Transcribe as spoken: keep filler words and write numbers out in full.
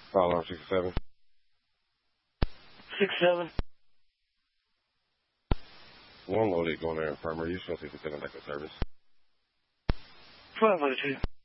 File alarm six seven. Six seven. One loaded going there infirmary. You're supposed to be sending back to service. Five oh two.